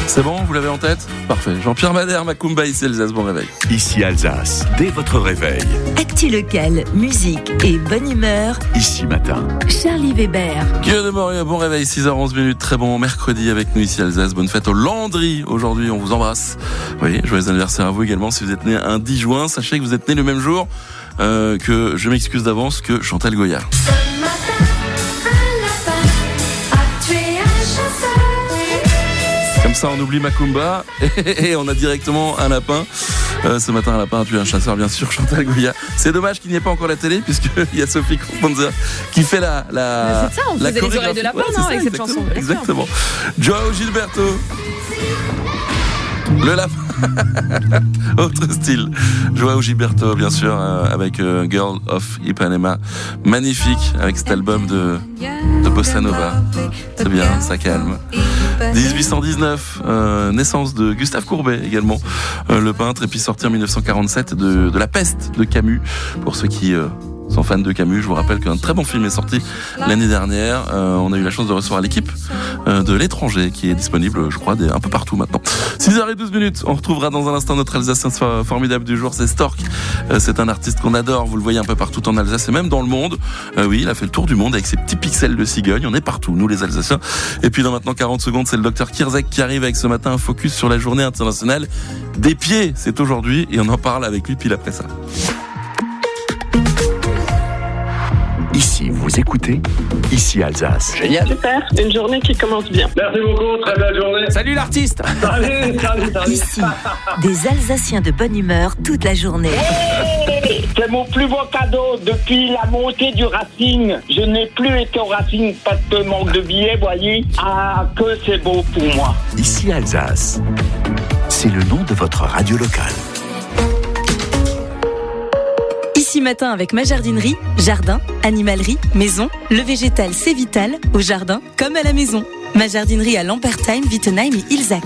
C'est bon, vous l'avez en tête ? Parfait. Jean-Pierre Madère, Macumba, ici Alsace, bon réveil. Ici Alsace, dès votre réveil. Actu local, musique et bonne humeur. Ici matin. Charlie Weber. Guillaume de Moria, bon réveil, 6h11, très bon mercredi avec nous ici Alsace. Bonne fête aux Landry. Aujourd'hui, on vous embrasse. Oui, joyeux anniversaire à vous également. Si vous êtes né un 10 juin, sachez que vous êtes né le même jour que, je m'excuse d'avance, que Chantal Goya. Comme ça, on oublie Macumba et on a directement un lapin. Ce matin, un lapin a tué un chasseur, bien sûr, Chantal Goya. C'est dommage qu'il n'y ait pas encore la télé, puisqu'il y a Sophie Constanza qui fait la c'est ça, on faisait les oreilles de lapin, non, avec cette chanson. Exactement. Joao Gilberto. Le lapin. Autre style. Joao Gilberto, bien sûr, avec Girl of Ipanema. Magnifique, avec cet album de Bossa Nova. C'est bien, ça calme. 1819, naissance de Gustave Courbet également, le peintre, et puis sorti en 1947 de La Peste de Camus. Pour ceux qui sont fans de Camus, je vous rappelle qu'un très bon film est sorti l'année dernière. On a eu la chance de recevoir l'équipe de L'étranger qui est disponible, je crois, un peu partout maintenant. 6h12, on retrouvera dans un instant notre Alsacien formidable du jour, c'est Stork. C'est un artiste qu'on adore, vous le voyez un peu partout en Alsace et même dans le monde. Oui, il a fait le tour du monde avec ses petits pixels de cigogne, on est partout, nous les Alsaciens. Et puis dans maintenant 40 secondes, c'est le docteur Kirzek qui arrive avec ce matin un focus sur la journée internationale des pieds. C'est aujourd'hui et on en parle avec lui pile après ça. Ici, vous écoutez, ici Alsace. Génial. Super, une journée qui commence bien. Merci beaucoup, très belle journée. Salut l'artiste. Salut. Ici, des Alsaciens de bonne humeur toute la journée. Hey, c'est mon plus beau cadeau depuis la montée du Racing. Je n'ai plus été au Racing parce que manque de billets, voyez. Ah, que c'est beau pour moi. Ici Alsace, c'est le nom de votre radio locale. Ici matin avec ma jardinerie, jardin, animalerie, maison, le végétal c'est vital, au jardin comme à la maison. Ma jardinerie à Lampertheim, Wittenheim et Ilzac.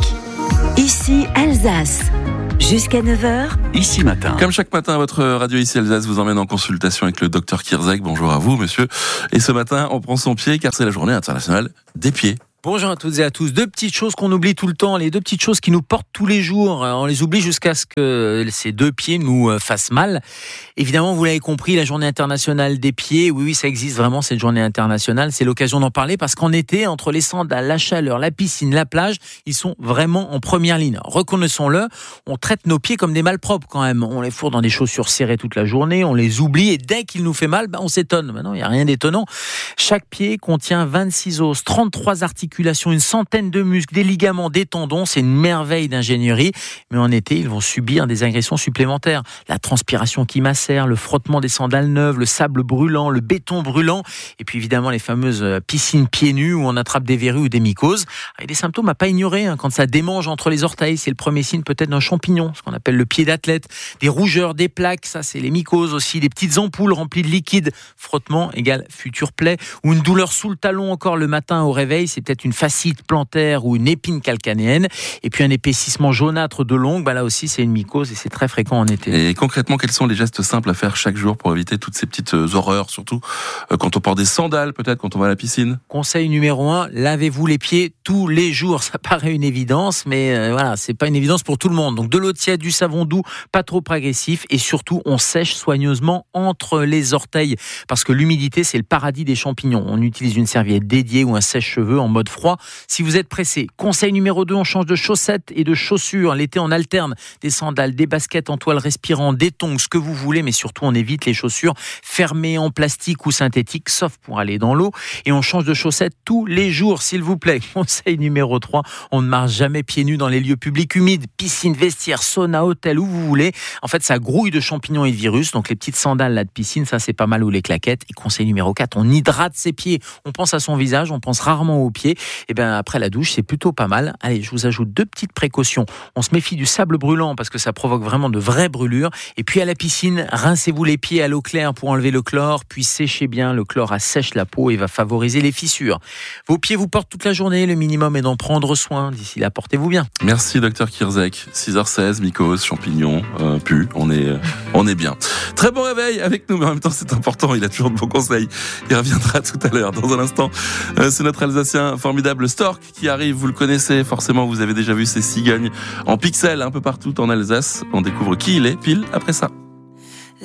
Ici Alsace. Jusqu'à 9h. Ici matin. Comme chaque matin, votre radio ici Alsace vous emmène en consultation avec le docteur Kirzek. Bonjour à vous, monsieur. Et ce matin, on prend son pied car c'est la journée internationale des pieds. Bonjour à toutes et à tous. Deux petites choses qu'on oublie tout le temps, les deux petites choses qui nous portent tous les jours. On les oublie jusqu'à ce que ces deux pieds nous fassent mal. Évidemment, vous l'avez compris, la journée internationale des pieds, oui, ça existe vraiment, cette journée internationale. C'est l'occasion d'en parler parce qu'en été, entre les sandales, la chaleur, la piscine, la plage, ils sont vraiment en première ligne. Reconnaissons-le, on traite nos pieds comme des malpropres quand même. On les fourre dans des chaussures serrées toute la journée, on les oublie et dès qu'il nous fait mal, on s'étonne. Mais non, il n'y a rien d'étonnant. Chaque pied contient 26 os, 33 articulations, une centaine de muscles, des ligaments, des tendons. C'est une merveille d'ingénierie. Mais en été, ils vont subir des agressions supplémentaires. La transpiration qui macère, le frottement des sandales neuves, le sable brûlant, le béton brûlant. Et puis évidemment, les fameuses piscines pieds nus où on attrape des verrues ou des mycoses. Et des symptômes à pas ignorer. Quand ça démange entre les orteils, c'est le premier signe peut-être d'un champignon, ce qu'on appelle le pied d'athlète. Des rougeurs, des plaques, ça c'est les mycoses aussi. Des petites ampoules remplies de liquide. Frottement égale future plaie. Ou une douleur sous le talon encore le matin au réveil, c'est peut-être une fascite plantaire ou une épine calcanéenne. Et puis un épaississement jaunâtre de l'ongle, là aussi c'est une mycose et c'est très fréquent en été. Et concrètement, quels sont les gestes simples à faire chaque jour pour éviter toutes ces petites horreurs, surtout quand on porte des sandales, peut-être quand on va à la piscine? Conseil numéro 1, lavez-vous les pieds tous les jours. Ça paraît une évidence, mais voilà, c'est pas une évidence pour tout le monde. Donc de l'eau tiède, du savon doux, pas trop agressif, et surtout on sèche soigneusement entre les orteils parce que l'humidité c'est le paradis des champignons. On utilise une serviette dédiée ou un sèche-cheveux en mode froid si vous êtes pressé. Conseil numéro 2, on change de chaussettes et de chaussures. L'été, on alterne des sandales, des baskets en toile respirant, des tongs, ce que vous voulez, mais surtout on évite les chaussures fermées en plastique ou synthétique, sauf pour aller dans l'eau. Et on change de chaussettes tous les jours, s'il vous plaît. Conseil numéro 3, on ne marche jamais pieds nus dans les lieux publics humides, piscine, vestiaire, sauna, hôtel, où vous voulez. En fait, ça grouille de champignons et de virus. Donc les petites sandales là de piscine, ça c'est pas mal, ou les claquettes. Et conseil numéro 4, on hydrate ses pieds. On pense à son visage, on pense rarement aux pieds. Et bien après la douche, c'est plutôt pas mal. Allez, je vous ajoute 2 petites précautions. On se méfie du sable brûlant parce que ça provoque vraiment de vraies brûlures. Et puis à la piscine, rincez-vous les pieds à l'eau claire pour enlever le chlore, puis séchez bien. Le chlore assèche la peau et va favoriser les fissures. Vos pieds vous portent toute la journée. Le minimum est d'en prendre soin. D'ici là, portez-vous bien. Merci Dr Kirzek. 6h16, mycoses, champignons, pu. On est bien. Très bon réveil avec nous, mais en même temps c'est important. Il a toujours de bons conseils. Il reviendra tout à l'heure. Dans un instant, c'est notre Alsacien formidable formidable Stork qui arrive, vous le connaissez forcément, vous avez déjà vu ces cigognes en pixels un peu partout en Alsace. On découvre qui il est pile après ça.